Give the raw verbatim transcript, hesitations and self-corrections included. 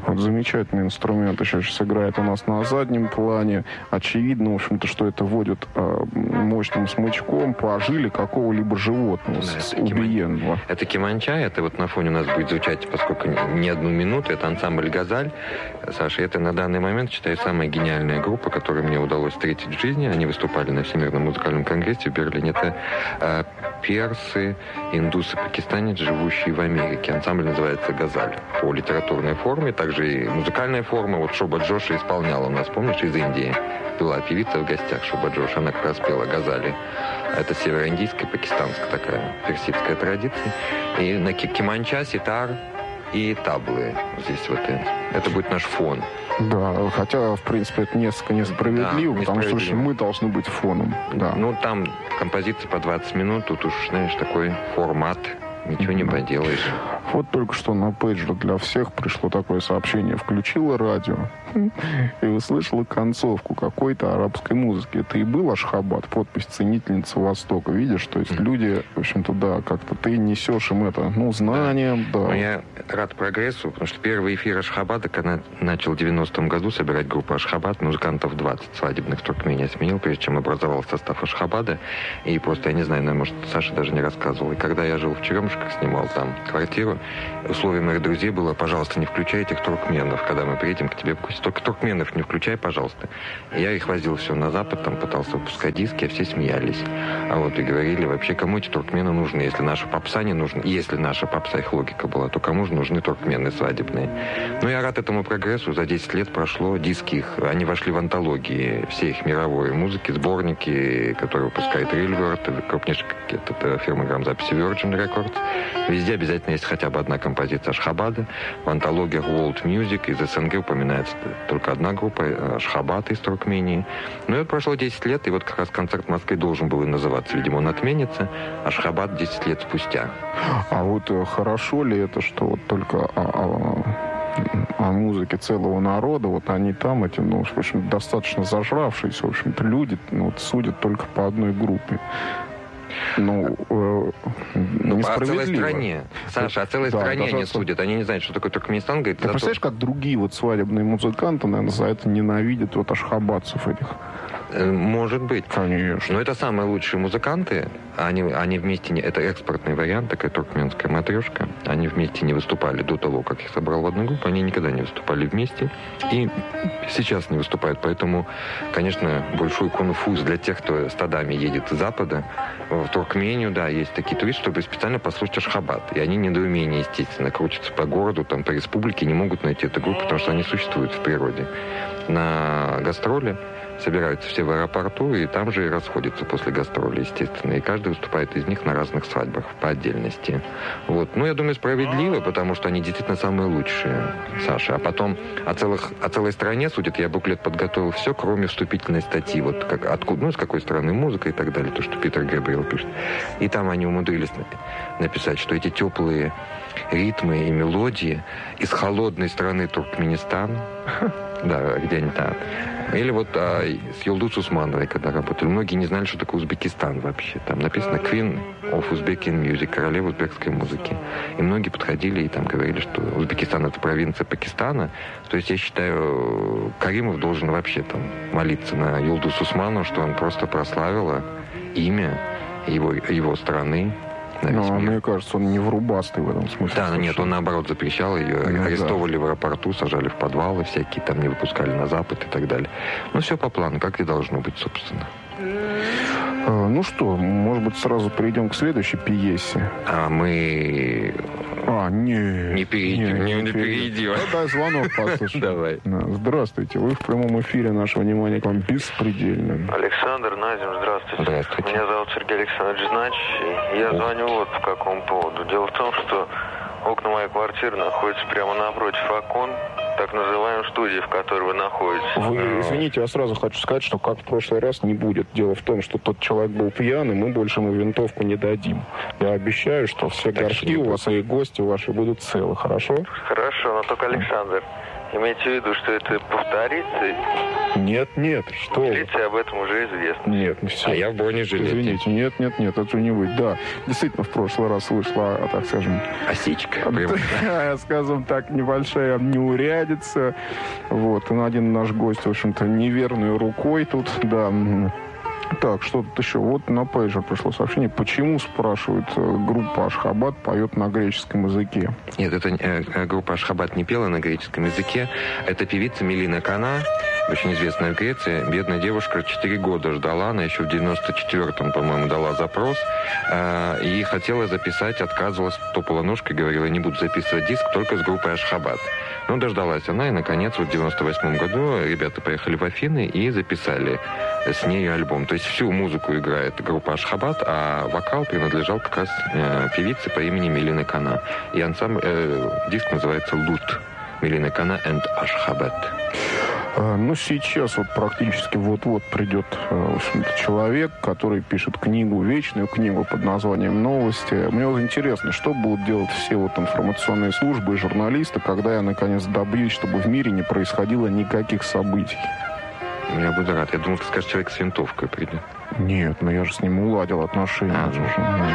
Вот замечательный инструмент еще сейчас играет у нас на заднем плане. Очевидно, в общем-то, что это вводит э, мощным смычком по жиле какого-либо животного, да, с это убиенного. Кеман... Это кеманча, это вот на фоне у нас будет звучать, поскольку не одну минуту, это ансамбль «Газаль». Саша, это на данный момент, считаю, самая гениальная группа, которую мне удалось встретить в жизни. Они выступали на Всемирном музыкальном конгрессе в Берлине. Это э, персы, индусы, пакистанец, живущие в Америке. Ансамбль называется «Газаль» по литературной форме, также и музыкальная форма. Вот Шоба Джоша исполняла у нас, помнишь, из Индии. Была певица в гостях, Шоба Джош, она как раз пела «Газали». Это североиндийская, пакистанская такая персидская традиция. И на кеманча, ситар и таблы здесь вот это. Это будет наш фон. Да, хотя, в принципе, это несколько несправедливо, да, потому что мы должны быть фоном. Да. Ну, там композиция по двадцать минут, тут уж, знаешь, такой формат. Ничего не поделаешь. Вот только что на пейджер для всех пришло такое сообщение. Включила радио и услышала концовку какой-то арабской музыки. Это и был Ашхабад, подпись «Ценительница Востока». Видишь, то есть люди, в общем-то, да, как-то ты несешь им это, ну, знанием, да. Но я рад прогрессу, потому что первый эфир Ашхабада, когда начал в девяностом году собирать группу Ашхабад, музыкантов двадцать свадебных в Туркмении сменил, прежде чем образовался состав Ашхабада. И просто, я не знаю, наверное, может, Саша даже не рассказывал. И когда я жил в Черемушках, снимал там квартиру, условие моих друзей было: пожалуйста, не включай этих туркменов, когда мы приедем к тебе в гости. Только туркменов не включай, пожалуйста. И я их возил все на Запад, там пытался выпускать диски, а все смеялись. А вот и говорили, вообще, кому эти туркмены нужны? Если наша попса не нужна, если наша попса, их логика была, то кому же нужны туркмены свадебные? Ну, я рад этому прогрессу. За десять лет прошло, диски их, они вошли в антологии всей их мировой музыки, сборники, которые выпускает Railbird, крупнейшая это фирма грамзаписи Virgin Records. Везде обязательно есть хотя бы одна композиция Ашхабада. В антологиях World Music из СНГ упоминается только одна группа, Ашхабад из Туркмении. Ну и вот прошло десять лет, и вот как раз концерт в Москве должен был и называться. Видимо, он отменится. Ашхабад десять лет спустя. А вот хорошо ли это, что вот только о, о, о музыке целого народа, вот они там, эти, ну, в общем, достаточно зажравшиеся, в общем-то, люди, ну, вот, судят только по одной группе. Ну, э, ну, о целой стране. Саша, о целой да, стране они судят. Они не знают, что такое Туркменистан. Говорит, ты представляешь, как другие вот свадебные музыканты, наверное, за это ненавидят вот ашхабадцев этих? Может быть. Конечно. Но это самые лучшие музыканты. Они, они вместе... Не, это экспортный вариант, такая туркменская матрешка. Они вместе не выступали до того, как их собрал в одну группу. Они никогда не выступали вместе. И сейчас не выступают. Поэтому, конечно, большой конфуз для тех, кто стадами едет с Запада. В Туркмению, да, есть такие туристы, чтобы специально послушать Ашхабад. И они недоумение, естественно, крутятся по городу, там, по республике, не могут найти эту группу, потому что они существуют в природе. На гастроли собираются все в аэропорту, и там же и расходятся после гастроли, естественно. И каждый выступает из них на разных свадьбах по отдельности. Вот. Ну, я думаю, справедливо, потому что они действительно самые лучшие, Саша. А потом о, целых, о целой стране судят. Я буклет подготовил все, кроме вступительной статьи. Вот как, откуда, ну, с какой страны музыка и так далее, то, что Питер Гэбриэл пишет. И там они умудрились написать, что эти теплые ритмы и мелодии из холодной страны Туркменистан, да, где-нибудь там. Или вот а, с Юлдус Усмановой, когда работали. Многие не знали, что такое Узбекистан вообще. Там написано Queen of Uzbek Music, королева узбекской музыки. И многие подходили и там говорили, что Узбекистан — это провинция Пакистана. То есть я считаю, Каримов должен вообще там молиться на Юлдус Усманову, что он просто прославила имя его, его страны. Ну, мне кажется, он не врубастый в этом смысле. Да, нет, он наоборот запрещал ее, ну, арестовывали да. в аэропорту, сажали в подвалы всякие, там не выпускали на Запад и так далее. Ну, все по плану, как и должно быть, собственно. А, ну что, может быть, сразу перейдем к следующей пьесе. А мы... А, не, не перейдем, не, не, не перейдем. Дай звонок послушай. Давай. Здравствуйте, вы в прямом эфире, наше внимание к вам беспредельно. Александр, Назим, здравствуйте. Здравствуйте. Меня зовут Сергей Александрович Знач, и я звоню вот по какому поводу. Дело в том, что окна моей квартиры находятся прямо напротив окон так называемой студии, в которой вы находитесь. Вы извините, я сразу хочу сказать, что как в прошлый раз не будет. Дело в том, что тот человек был пьяный, мы больше ему винтовку не дадим. Я обещаю, что все так горшки у вас и гости ваши будут целы, хорошо? Хорошо, но только, Александр, Имеете в виду, что это повторится? Нет, нет, что вы. Милиции об этом уже известно. Нет, не все. А я в бронежилете. Извините, нет, нет, нет, это не вы. Да, действительно, в прошлый раз вышла, так скажем... Осечка. Прям. Скажем так, небольшая неурядица. Вот, и один наш гость, в общем-то, неверной рукой тут, да... Так, что тут еще? Вот на пейджер пришло сообщение. Почему, спрашивают, группа Ашхабад поет на греческом языке? Нет, это э, группа Ашхабад не пела на греческом языке. Это певица Милина Кана, очень известная в Греции. Бедная девушка четыре года ждала. Она еще в девяносто четвёртом, по-моему, дала запрос. Э, и хотела записать, отказывалась, топала ножкой, говорила, не буду записывать диск, только с группой Ашхабад. Но дождалась она, и, наконец, вот в девяносто восьмом году ребята поехали в Афины и записали с нею альбом. То есть всю музыку играет группа Ашхабад, а вокал принадлежал как раз э, певице по имени Милина Кана. И ансамбль, э, диск называется «Лут». Милина Кана and Ашхабад. Ну, сейчас вот практически вот-вот придет, в общем-то, человек, который пишет книгу, вечную книгу под названием «Новости». Мне вот интересно, что будут делать все вот информационные службы и журналисты, когда я, наконец, добьюсь, чтобы в мире не происходило никаких событий. Я буду рад. Я думал, ты скажешь, человек с винтовкой придет. Нет, но я же с ним уладил отношения. А, же.